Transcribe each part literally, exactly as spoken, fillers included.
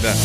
vida.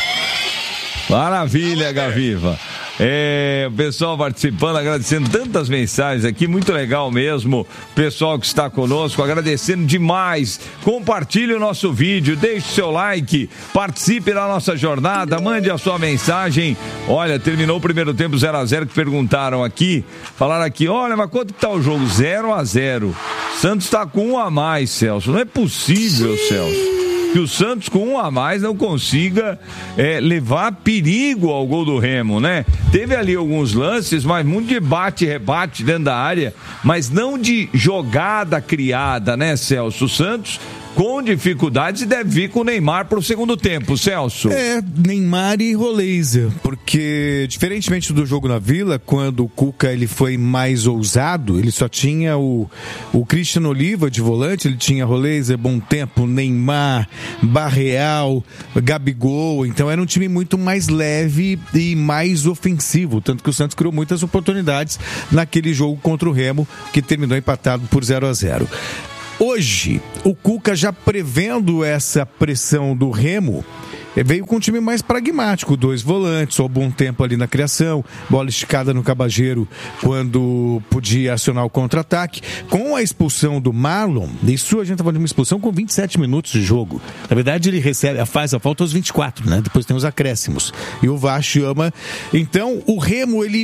Maravilha, Gaviva. É, o pessoal participando, agradecendo tantas mensagens aqui, muito legal mesmo. O pessoal que está conosco, agradecendo demais. Compartilhe o nosso vídeo, deixe o seu like, participe da nossa jornada, mande a sua mensagem. Olha, terminou o primeiro tempo zero a zero, que perguntaram aqui, falaram aqui, olha, mas quanto que tá o jogo? zero a zero. Santos está com um a mais, Celso. Não é possível, Celso, que o Santos com um a mais não consiga é, levar perigo ao gol do Remo, né? Teve ali alguns lances, mas muito de bate e rebate dentro da área, mas não de jogada criada, né, Celso? O Santos com dificuldades e deve vir com o Neymar para o segundo tempo, Celso. É, Neymar e Roleiser, porque diferentemente do jogo na Vila, quando o Cuca ele foi mais ousado, ele só tinha o, o Christian Oliva de volante, ele tinha Roleiser, Bom Tempo, Neymar, Barreal, Gabigol, então era um time muito mais leve e mais ofensivo, tanto que o Santos criou muitas oportunidades naquele jogo contra o Remo, que terminou empatado por zero a zero. Hoje, o Cuca já prevendo essa pressão do Remo, veio com um time mais pragmático, dois volantes, só bom tempo ali na criação, bola esticada no Cabageiro quando podia acionar o contra-ataque. Com a expulsão do Marlon, isso a gente estava de uma expulsão com vinte e sete minutos de jogo. Na verdade, ele recebe, faz a falta aos vinte e quatro, né? Depois tem os acréscimos. E o V A R chama. Então, o Remo, ele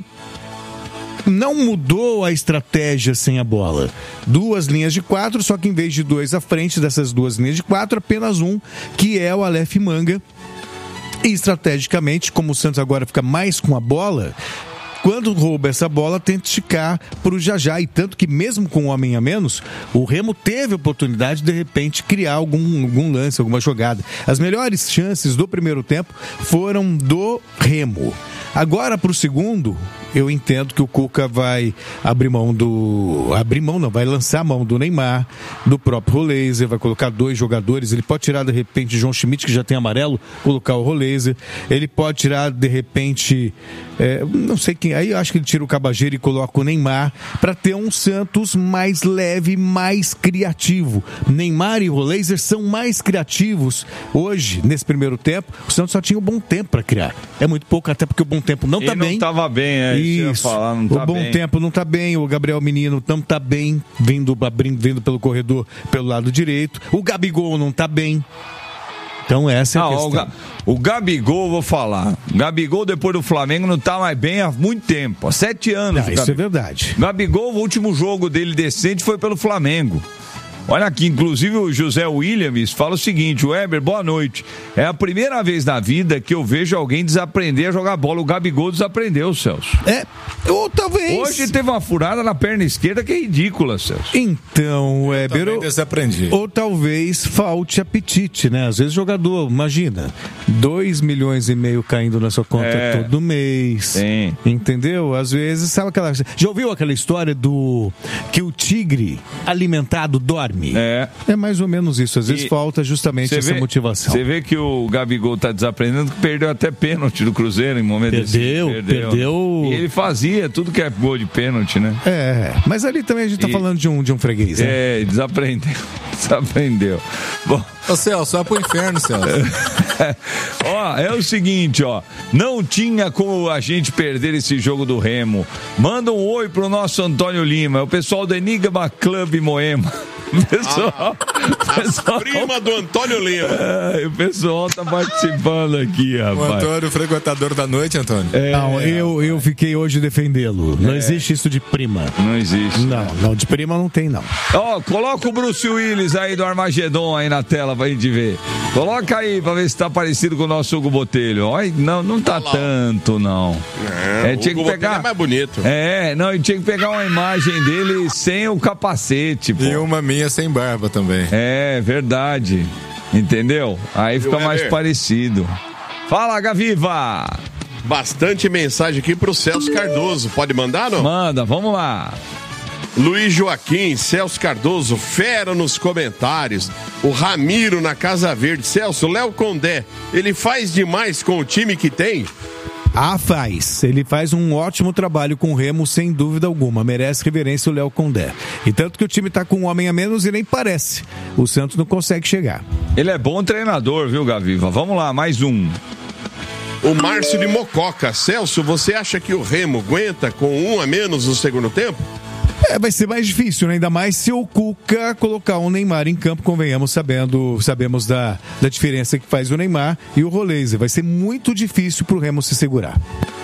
não mudou a estratégia sem a bola. Duas linhas de quatro, só que em vez de dois à frente dessas duas linhas de quatro, apenas um, que é o Aleph Manga. E estrategicamente, como o Santos agora fica mais com a bola, quando rouba essa bola, tenta esticar para o Jajá. E tanto que mesmo com um homem a menos, o Remo teve a oportunidade de, de repente, criar algum, algum lance, alguma jogada. As melhores chances do primeiro tempo foram do Remo. Agora, para o segundo, eu entendo que o Cuca vai abrir mão do... Abrir mão não, vai lançar a mão do Neymar, do próprio Roleiser, vai colocar dois jogadores. Ele pode tirar, de repente, João Schmidt, que já tem amarelo, colocar o Roleiser. Ele pode tirar, de repente, é, não sei quem... Aí eu acho que ele tira o Cabageiro e coloca o Neymar, para ter um Santos mais leve, mais criativo. Neymar e Roleiser são mais criativos hoje, nesse primeiro tempo. O Santos só tinha o Bom Tempo para criar. É muito pouco, até porque o Bom Tempo não tá ele bem. não estava bem, é isso. Isso. Falar, não tá o Bom bem. Tempo não tá bem. O Gabriel Menino não tá bem, vindo, vindo pelo corredor pelo lado direito. O Gabigol não tá bem. Então essa é a ah, questão. O, Ga- o Gabigol, vou falar. O Gabigol, depois do Flamengo, não tá mais bem há muito tempo. Há sete anos. Ah, isso é verdade. Gabigol, o último jogo dele decente foi pelo Flamengo. Olha aqui, inclusive o José Williams fala o seguinte: Weber, boa noite. É a primeira vez na vida que eu vejo alguém desaprender a jogar bola. O Gabigol desaprendeu, Celso. É, ou talvez. Hoje teve uma furada na perna esquerda que é ridícula, Celso. Então, Weber, ou, desaprendi. ou talvez falte apetite, né? Às vezes jogador, imagina, dois milhões e meio caindo na sua conta é, todo mês. Sim. Entendeu? Às vezes, sabe aquela... Já ouviu aquela história do que o tigre alimentado dorme? É. É mais ou menos isso. Às vezes e falta justamente essa vê, motivação. Você vê que o Gabigol tá desaprendendo, que perdeu até pênalti do Cruzeiro em momento perdeu, assim. Perdeu, perdeu. E ele fazia tudo que é gol de pênalti, né? É, mas ali também a gente tá e, falando de um, de um freguês, né? É, desaprendeu. Desaprendeu. Bom. Ô Celso, vai pro inferno, Celso. Ó, é o seguinte, ó. Não tinha como a gente perder esse jogo do Remo. Manda um oi pro nosso Antônio Lima, o pessoal do Enigma Club Moema. Pessoal, a, pessoal, a prima do Antônio Lima. É, o pessoal tá participando aqui, rapaz. O Antônio, frequentador da noite, Antônio. É, não, eu, eu fiquei hoje defendê-lo. Não é. existe isso de prima. Não existe. Não, não, de prima não tem, não. Ó, coloca o Bruce Willis aí do Armagedon aí na tela pra gente ver. Coloca aí pra ver se tá parecido com o nosso Hugo Botelho. Ó, não, não tá Olá. tanto, não. É, é, tinha o Hugo que pegar... Botelho é mais bonito. É, não, e tinha que pegar uma imagem dele sem o capacete, pô. E uma minha sem barba também. É, verdade. Entendeu? Aí fica mais parecido. Fala, Gaviva! Bastante mensagem aqui pro Celso Cardoso. Pode mandar, não? Manda, vamos lá. Luiz Joaquim, Celso Cardoso, fera nos comentários. O Ramiro na Casa Verde. Celso, Léo Condé, ele faz demais com o time que tem? Ah, faz. Ele faz um ótimo trabalho com o Remo, sem dúvida alguma. Merece reverência o Léo Condé. E tanto que o time tá com um homem a menos e nem parece. O Santos não consegue chegar. Ele é bom treinador, viu, Gaviva? Vamos lá, mais um. O Márcio de Mococa. Celso, você acha que o Remo aguenta com um a menos no segundo tempo? É, vai ser mais difícil, né? Ainda mais se o Cuca colocar o Neymar em campo, convenhamos, sabendo, sabemos da, da diferença que faz o Neymar e o Roleiser. Vai ser muito difícil pro Remo se segurar.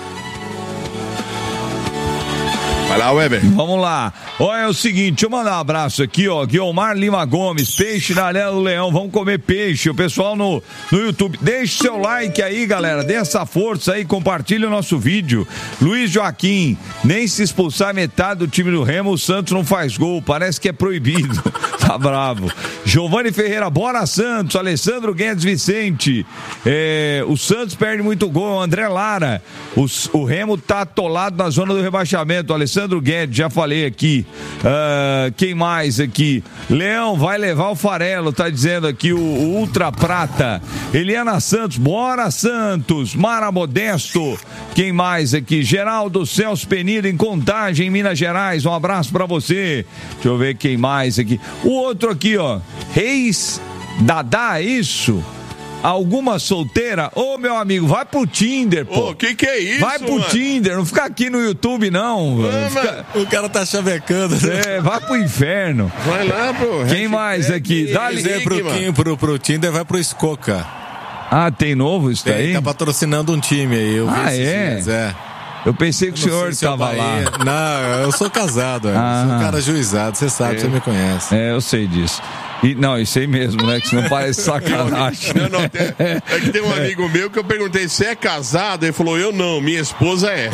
Vai lá, Weber. Vamos lá. Olha, é o seguinte, deixa eu mandar um abraço aqui, ó. Guilmar Lima Gomes, peixe na Arena do Leão. Vamos comer peixe. O pessoal no, no YouTube. Deixe seu like aí, galera. Dê essa força aí, compartilhe o nosso vídeo. Luiz Joaquim, nem se expulsar metade do time do Remo, o Santos não faz gol. Parece que é proibido. Tá bravo. Giovanni Ferreira, bora Santos. Alessandro Guedes Vicente. É, o Santos perde muito gol. André Lara. O, o Remo tá atolado na zona do rebaixamento. Alessandro Guedes, já falei aqui. Uh, quem mais aqui? Leão vai levar o farelo, tá dizendo aqui o, o Ultra Prata. Eliana Santos, bora Santos. Mara Modesto, quem mais aqui? Geraldo Celso Penido em Contagem, Minas Gerais, um abraço pra você. Deixa eu ver quem mais aqui. O outro aqui, ó, Reis Dadá, isso? Alguma solteira? Ô, meu amigo, vai pro Tinder, pô. Ô, que que é isso, Vai pro mano? Tinder, não fica aqui no YouTube, não. Ah, Fica... O cara tá chavecando. É, vai pro inferno. Vai lá, pô. Quem mais aqui? Dá Dá-lhe... pro, Kim, pro, pro Tinder, vai pro Escoca. Ah, tem novo isso daí? Ele tá patrocinando um time aí. Eu vi Ah, esses é? dias, é. Eu pensei que o Eu não senhor sei se é estava lá. Bahia. Não, eu sou casado, eu Ah. sou um cara juizado, você sabe, É. você me conhece. É, eu sei disso. E, não, isso aí mesmo, né? Que senão parece sacanagem. Não, não, tem, é que tem um amigo meu que eu perguntei se é casado, ele falou, eu não, minha esposa é.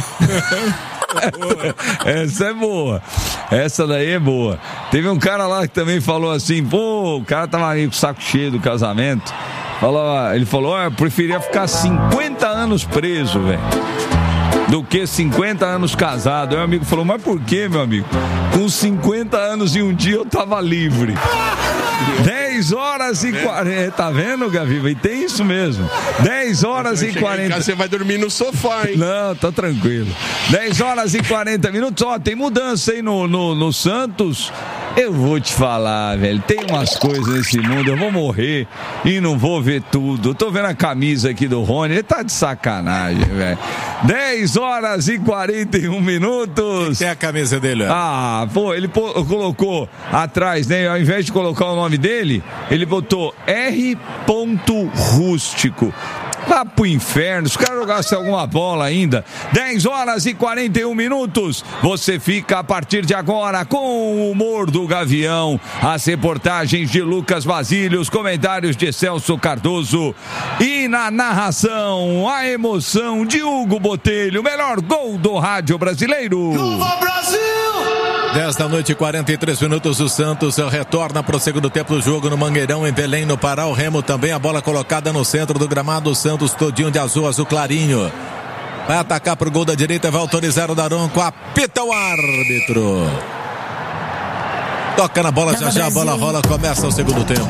Essa é boa. Essa daí é boa. Teve um cara lá que também falou assim, pô, o cara tava meio com o saco cheio do casamento. Falou, ele falou, ó, eu preferia ficar cinquenta anos preso, velho, do que cinquenta anos casado. Aí o amigo falou, mas por que, meu amigo? Com cinquenta anos e um dia eu tava livre. dez horas e quarenta. Tá vendo, Gaviva? E tem isso mesmo. dez horas e quarenta. Você vai dormir no sofá, hein? Não, tá tranquilo. dez horas e quarenta minutos. Ó, tem mudança aí no, no, no Santos. Eu vou te falar, velho. Tem umas coisas nesse mundo. Eu vou morrer e não vou ver tudo. Eu tô vendo a camisa aqui do Rony. Ele tá de sacanagem, velho. dez horas e quarenta e um minutos. Tem a camisa dele, ó. Ah, pô, ele pô, colocou atrás, né? Ao invés de colocar o nome dele, ele botou R. Rústico. Vá pro inferno, se o cara jogasse alguma bola ainda. dez horas e quarenta e um minutos. Você fica a partir de agora com o humor do Gavião, as reportagens de Lucas Basílio, os comentários de Celso Cardoso e na narração, a emoção de Hugo Botelho, o melhor gol do rádio brasileiro. dez da noite e quarenta e três minutos. O Santos retorna para o segundo tempo do jogo no Mangueirão, em Belém, no Pará. O Remo também, a bola colocada no centro do gramado. O Santos todinho de azul, azul clarinho. Vai atacar pro gol da direita, vai autorizar o Daronco. Apita o árbitro. Toca na bola, já já a bola rola. Começa o segundo tempo.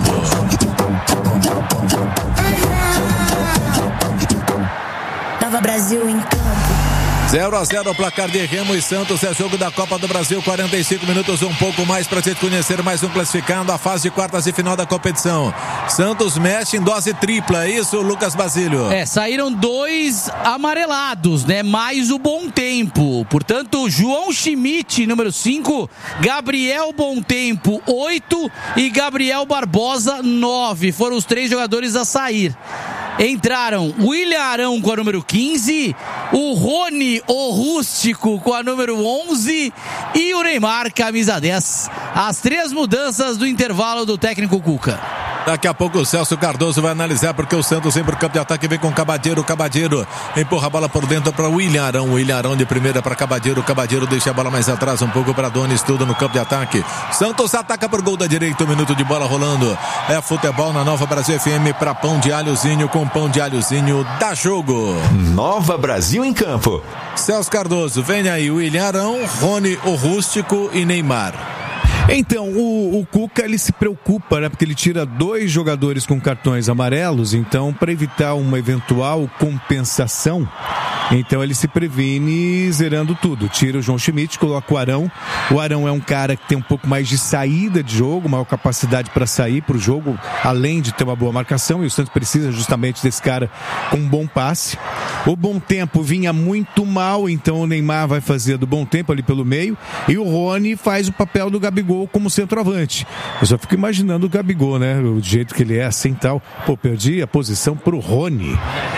Nova Brasil em campo. zero a zero o placar de Remo e Santos. É jogo da Copa do Brasil, quarenta e cinco minutos, um pouco mais para te conhecer mais um classificando a fase de quartas e final da competição. Santos mexe em dose tripla, é isso, Lucas Basílio? É, saíram dois amarelados, né? Mais o Bom Tempo. Portanto, João Schmidt, número cinco, Gabriel Bom Tempo, oito e Gabriel Barbosa, nove. Foram os três jogadores a sair. Entraram William Arão com a número quinze, o Rony, o Rústico, com a número onze e o Neymar, camisa dez. As três mudanças do intervalo do técnico Cuca. Daqui a pouco o Celso Cardoso vai analisar porque o Santos vem pro campo de ataque, vem com o Cabadeiro, o Cabadeiro empurra a bola por dentro para o William Arão, William Arão de primeira para Cabadeiro, o Cabadeiro deixa a bola mais atrás um pouco para Donis, tudo no campo de ataque. Santos ataca por gol da direita, um minuto de bola rolando. É futebol na Nova Brasil F M para Pão de Alhozinho, com Pão de Alhozinho dá jogo. Nova Brasil em campo. Celso Cardoso, vem aí William Arão, Rony, o Rústico e Neymar. Então, o, o Cuca, ele se preocupa, né? Porque ele tira dois jogadores com cartões amarelos. Então, para evitar uma eventual compensação, Então ele se previne zerando tudo. Tira o João Schmidt, coloca o Arão. O Arão é um cara que tem um pouco mais de saída de jogo, maior capacidade para sair para o jogo, além de ter uma boa marcação, e o Santos precisa justamente desse cara com um bom passe. O Bom Tempo vinha muito mal, então o Neymar vai fazer do Bom Tempo ali pelo meio, e o Rony faz o papel do Gabigol como centroavante. Eu só fico imaginando o Gabigol, né? O jeito que ele é, assim tal. Pô, perdi a posição pro Rony.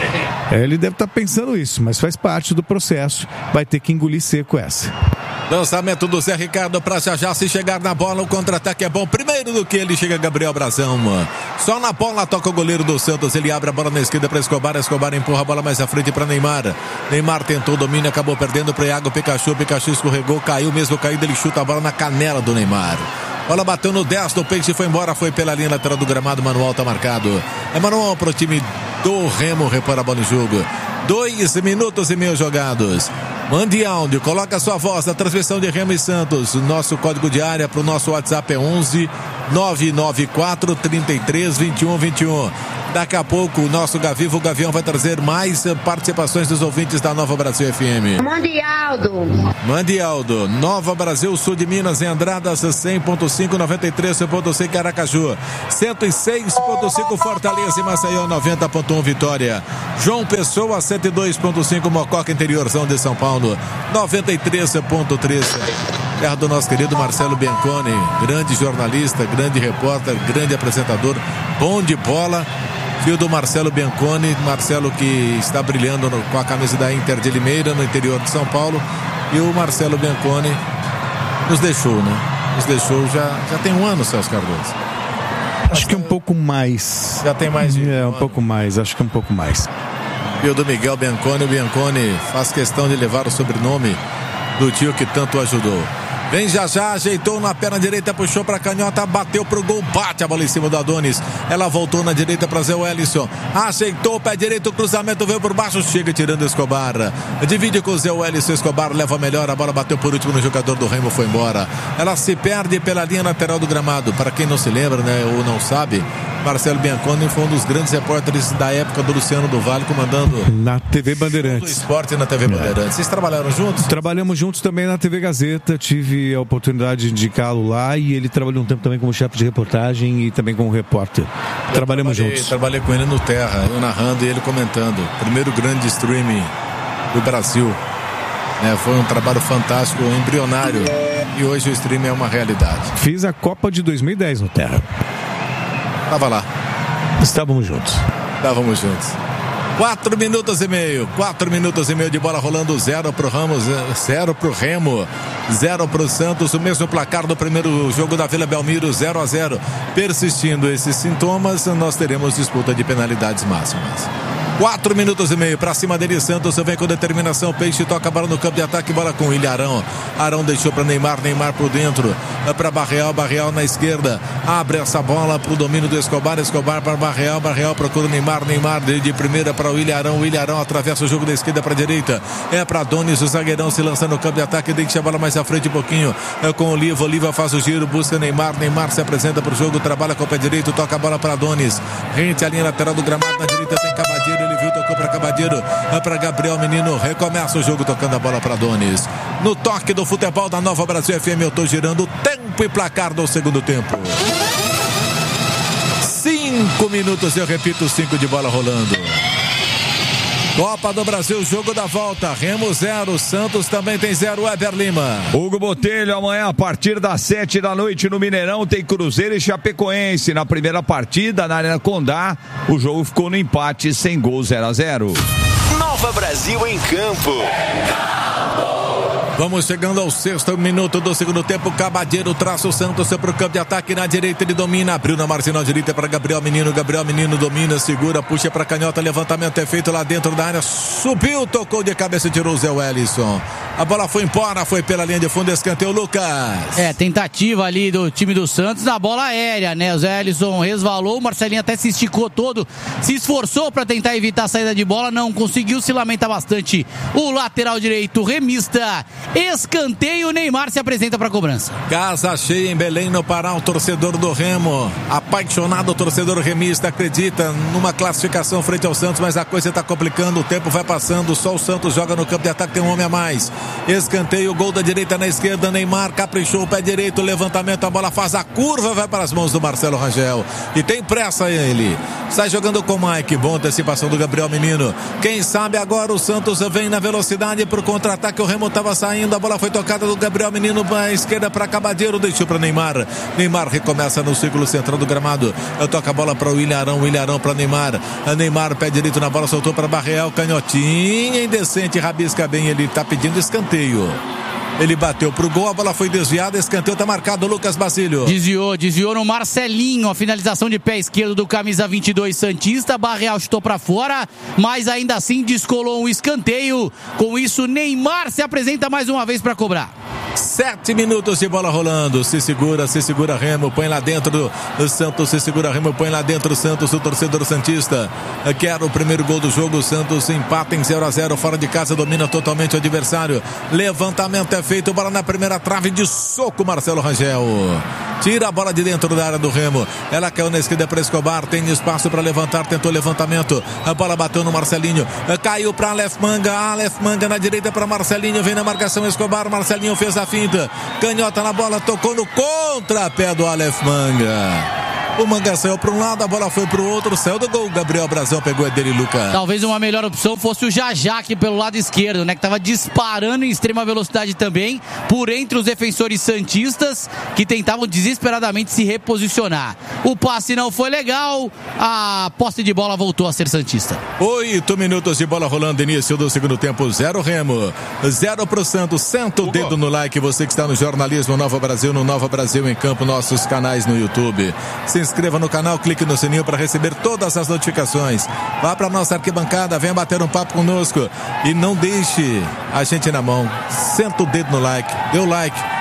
É, ele deve estar pensando isso, mas faz parte do processo. Vai ter que engolir seco essa. Lançamento do Zé Ricardo para já já, se chegar na bola, o contra-ataque é bom. Primeiro do que ele chega Gabriel Brazão. Só na bola toca o goleiro do Santos. Ele abre a bola na esquerda para Escobar. Escobar empurra a bola mais à frente para Neymar. Neymar tentou domínio, acabou perdendo para Iago Pikachu. Pikachu escorregou, caiu, mesmo caído, ele chuta a bola na canela do Neymar. Bola bateu no dez do Peixe, foi embora, foi pela linha lateral do gramado. Manuel tá marcado. É manual pro time do Remo repor a bola em jogo. Dois minutos e meio jogados. Mande áudio, coloca a sua voz na transmissão de Remo e Santos. Nosso código de área para o nosso WhatsApp é onze nove nove quatro, trinta e três, vinte e um, vinte e um. Daqui a pouco o nosso Gavivo, o Gavião, vai trazer mais participações dos ouvintes da Nova Brasil F M. Mande Aldo. Mande Aldo. Nova Brasil, sul de Minas, em Andradas, cem ponto cinco, noventa e três ponto cinco Aracaju, cento e seis ponto cinco Fortaleza e Maceió, noventa ponto um Vitória. João Pessoa, cento e dois ponto cinco Mococa, interiorzão de São Paulo, noventa e três ponto três. Terra do nosso querido Marcelo Bianconi, grande jornalista, grande repórter, grande apresentador, bom de bola. Filho do Marcelo Bianconi, Marcelo que está brilhando no, com a camisa da Inter de Limeira, no interior de São Paulo. E o Marcelo Bianconi nos deixou, né? Nos deixou já, já tem um ano, Celso Cardoso. Acho que um pouco mais. Já tem mais de É, um um pouco mais, acho que um pouco mais. Filho do Miguel Bianconi, o Bianconi faz questão de levar o sobrenome do tio que tanto ajudou. Vem já já, ajeitou na perna direita, puxou pra canhota, bateu pro gol, bate a bola em cima do Adonis. Ela voltou na direita pra Zé Wellison. Ajeitou o pé direito, o cruzamento veio por baixo, chega tirando Escobar. Divide com o Zé Wellison, Escobar leva melhor, a bola bateu por último no jogador do Remo, foi embora. Ela se perde pela linha lateral do gramado. Para quem não se lembra, né, ou não sabe, Marcelo Bianconi foi um dos grandes repórteres da época do Luciano do Vale, comandando na T V Bandeirantes. Do esporte na T V Bandeirantes. É. Vocês trabalharam juntos? Trabalhamos juntos também na T V Gazeta, tive a oportunidade de indicá-lo lá e ele trabalhou um tempo também como chefe de reportagem e também como repórter. Eu Trabalhamos trabalhei, juntos. Trabalhei com ele no Terra, eu narrando e ele comentando. Primeiro grande streaming do Brasil. É, foi um trabalho fantástico, embrionário. E hoje o streaming é uma realidade. Fiz a Copa de dois mil e dez no Terra. Tava lá. Estávamos juntos. Estávamos juntos. Quatro minutos e meio, quatro minutos e meio de bola rolando, zero pro Ramos, zero pro Remo, zero pro Santos, o mesmo placar do primeiro jogo da Vila Belmiro, zero a zero. Persistindo esses sintomas, nós teremos disputa de penalidades máximas. Quatro minutos e meio, pra cima dele Santos, vem com determinação, Peixe toca a bola no campo de ataque, bola com o William Arão. Arão deixou pra Neymar, Neymar por dentro, pra Barreal, Barreal na esquerda, abre essa bola pro domínio do Escobar, Escobar para Barreal, Barreal procura o Neymar, Neymar de, de primeira para o William Arão, William Arão atravessa o jogo da esquerda pra direita, é pra Donis, o zagueirão se lança no campo de ataque, deixa a bola mais à frente um pouquinho, é com o Oliva, Oliva faz o giro, busca Neymar, Neymar se apresenta pro jogo, trabalha com o pé direito, toca a bola pra Donis, rente a linha lateral do gramado, na direita tem Cabadeiro, ele viu, tocou pra Cabadeiro, é pra Gabriel Menino, recomeça o jogo tocando a bola pra Donis. No toque do futebol da Nova Brasil F M, eu tô girando o tempo e placar do segundo tempo. Cinco minutos, eu repito, cinco de bola rolando. Copa do Brasil, jogo da volta, Remo zero, Santos também tem zero, Weber Lima. Hugo Botelho, amanhã a partir das sete da noite no Mineirão tem Cruzeiro e Chapecoense. Na primeira partida, na Arena Condá, o jogo ficou no empate sem gol, zero a zero. Nova Brasil em campo. Vamos chegando ao sexto minuto do segundo tempo. Cabadeiro traça o Santos para o campo de ataque na direita. Ele domina, abriu na marginal direita para Gabriel Menino. Gabriel Menino domina, segura, puxa para canhota. Levantamento é feito lá dentro da área. Subiu, tocou de cabeça e tirou o Zé Wellison. A bola foi embora, foi pela linha de fundo, escanteio, Lucas. É, tentativa ali do time do Santos na bola aérea, né? O Zé Wellison resvalou, o Marcelinho até se esticou todo, se esforçou para tentar evitar a saída de bola, não conseguiu, se lamenta bastante o lateral direito remista. Escanteio, Neymar se apresenta para cobrança. Casa cheia em Belém, no Pará, o torcedor do Remo, apaixonado, o torcedor remista, acredita numa classificação frente ao Santos, mas a coisa está complicando, o tempo vai passando, só o Santos joga no campo de ataque, tem um homem a mais. Escanteio, gol da direita na esquerda, Neymar caprichou o pé direito, levantamento, a bola faz a curva, vai para as mãos do Marcelo Rangel, e tem pressa ele, sai jogando com o Mike, boa antecipação do Gabriel Menino, quem sabe agora o Santos vem na velocidade pro contra-ataque, o Remo estava saindo, a bola foi tocada do Gabriel Menino para esquerda para Cabadeiro, deixou para Neymar. Neymar recomeça no círculo central do gramado. Toca a bola para o William Arão, William Arão para Neymar. A Neymar, pé direito na bola, soltou para Barreal, canhotinha indecente, rabisca bem, ele está pedindo escanteio. Ele bateu pro gol, a bola foi desviada, escanteio tá marcado, Lucas Basílio. Desviou, desviou no Marcelinho, a finalização de pé esquerdo do camisa vinte e dois Santista, Barreal chutou pra fora, mas ainda assim descolou um escanteio. Com isso, Neymar se apresenta mais uma vez pra cobrar. Sete minutos de bola rolando, se segura, se segura Remo, põe lá dentro o Santos, se segura Remo, põe lá dentro o Santos, o torcedor santista quer o primeiro gol do jogo, o Santos empata em zero a zero, fora de casa, domina totalmente o adversário, levantamento é feito, bola na primeira trave de soco, Marcelo Rangel tira a bola de dentro da área do Remo, ela caiu na esquerda para Escobar, tem espaço para levantar, tentou levantamento, a bola bateu no Marcelinho, caiu para Aleph Manga, Aleph Manga na direita para Marcelinho, vem na marcação Escobar, Marcelinho fez a finta, canhota na bola, tocou no contrapé do Aleph Manga. O Manga saiu para um lado, a bola foi para o outro, saiu do gol, Gabriel Brazão pegou a dele, Lucas. Talvez uma melhor opção fosse o Jajá aqui pelo lado esquerdo, né, que estava disparando em extrema velocidade também, por entre os defensores santistas, que tentavam desesperadamente se reposicionar. O passe não foi legal, a posse de bola voltou a ser santista. Oito minutos de bola rolando, início do segundo tempo, zero Remo, zero pro Santos. Senta o dedo no like, você que está no jornalismo Nova Brasil, no Nova Brasil em Campo, nossos canais no YouTube. Se inscreva no canal, clique no sininho para receber todas as notificações. Vá para nossa arquibancada, venha bater um papo conosco e não deixe a gente na mão. Senta o dedo no like, dê o like.